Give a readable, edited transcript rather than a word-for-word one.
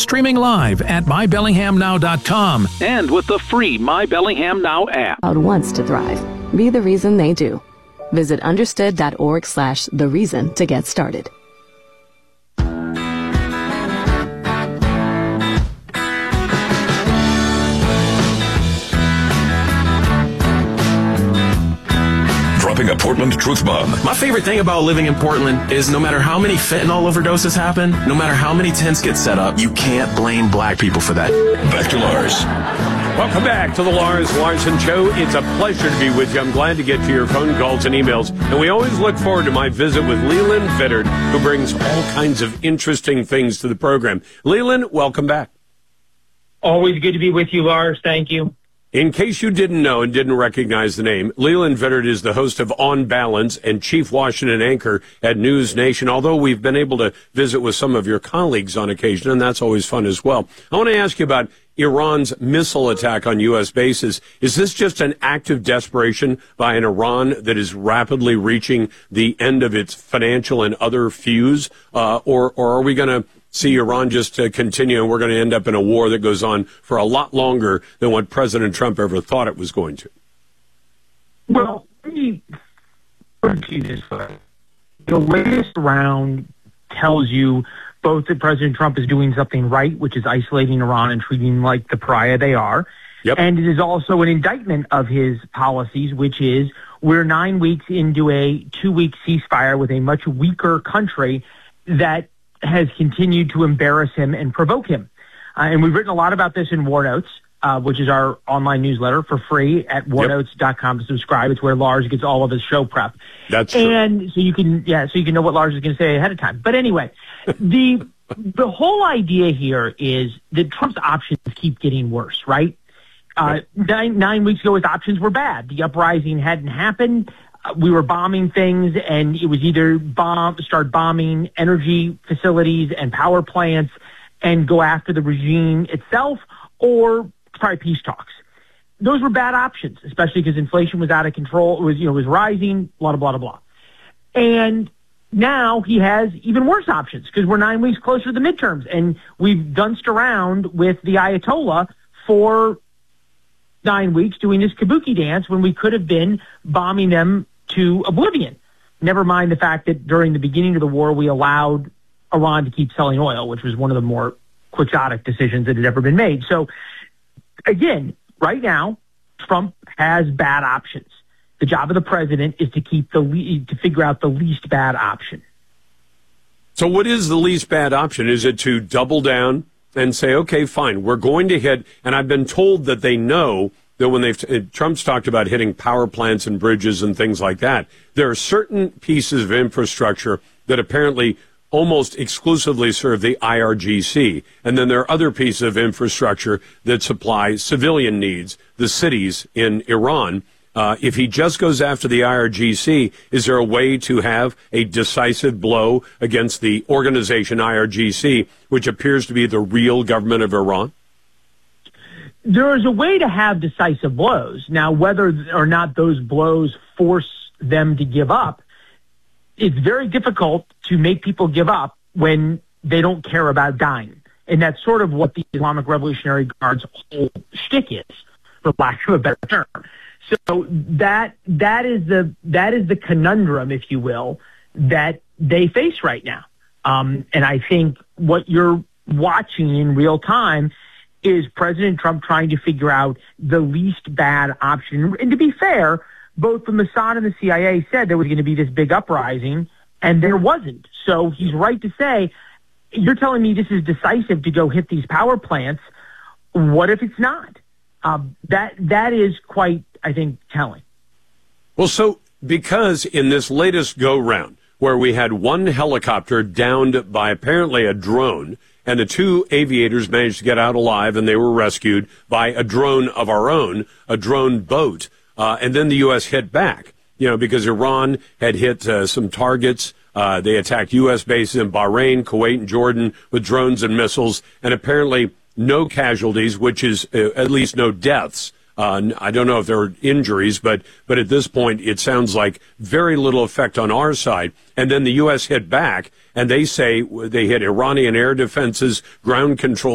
streaming live at mybellinghamnow.com and with the free My Bellingham Now app. Wants to thrive. Be the reason they do. Visit understood.org/the reason to get started. Dropping a Portland truth bomb. My favorite thing about living in Portland is no matter how many fentanyl overdoses happen, no matter how many tents get set up, you can't blame black people for that. Back to Lars. Welcome back to the Lars Larson Show. It's a pleasure to be with you. I'm glad to get to your phone calls and emails. And we always look forward to my visit with Leland Vittert, who brings all kinds of interesting things to the program. Leland, welcome back. Always good to be with you, Lars. Thank you. In case you didn't know and didn't recognize the name, Leland Vittert is the host of On Balance and chief Washington anchor at News Nation, although we've been able to visit with some of your colleagues on occasion, and that's always fun as well. I want to ask you about Iran's missile attack on U.S. bases. Is this just an act of desperation by an Iran that is rapidly reaching the end of its financial and other fuse, or are we going to see Iran just continue, and we're going to end up in a war that goes on for a lot longer than what President Trump ever thought it was going to? Well, let me put it to you this way. The latest round tells you both that President Trump is doing something right, which is isolating Iran and treating them like the pariah they are. Yep. And it is also an indictment of his policies, which is we're 9 weeks into a 2-week ceasefire with a much weaker country that has continued to embarrass him and provoke him. And we've written a lot about this in War Notes, which is our online newsletter for free at warnotes.com to subscribe. It's where Lars gets all of his show prep. That's true. And so you can know what Lars is going to say ahead of time. But anyway, the whole idea here is that Trump's options keep getting worse, right? 9 weeks ago, his options were bad. The uprising hadn't happened. We were bombing things, and it was either start bombing energy facilities and power plants and go after the regime itself, or try peace talks. Those were bad options, especially because inflation was out of control. It was rising, blah, blah, blah, blah. And now he has even worse options because we're 9 weeks closer to the midterms, and we've danced around with the Ayatollah for 9 weeks doing this kabuki dance when we could have been bombing them to oblivion. Never mind the fact that during the beginning of the war, we allowed Iran to keep selling oil, which was one of the more quixotic decisions that had ever been made. So again, right now, Trump has bad options. The job of the president is to to figure out the least bad option. So what is the least bad option? Is it to double down and say, okay, fine, we're going to hit, and I've been told that they know that when Trump's talked about hitting power plants and bridges and things like that, there are certain pieces of infrastructure that apparently almost exclusively serve the IRGC. And then there are other pieces of infrastructure that supply civilian needs, the cities in Iran. If he just goes after the IRGC, is there a way to have a decisive blow against the organization IRGC, which appears to be the real government of Iran? There is a way to have decisive blows. Now, whether or not those blows force them to give up, it's very difficult to make people give up when they don't care about dying. And that's sort of what the Islamic Revolutionary Guard's whole shtick is, for lack of a better term. So that is the conundrum, if you will, that they face right now. And I think what you're watching in real time is President Trump trying to figure out the least bad option. And to be fair, both the Mossad and the CIA said there was going to be this big uprising, and there wasn't. So he's right to say, you're telling me this is decisive to go hit these power plants. What if it's not? That is quite, I think, telling. Well, so because in this latest go-round, where we had one helicopter downed by apparently a drone, and the two aviators managed to get out alive, and they were rescued by a drone of our own, a drone boat. And then the U.S. hit back, because Iran had hit some targets. They attacked U.S. bases in Bahrain, Kuwait, and Jordan with drones and missiles, and apparently no casualties, which is at least no deaths. I don't know if there were injuries, but at this point, it sounds like very little effect on our side. And then the U.S. hit back, and they say they hit Iranian air defenses, ground control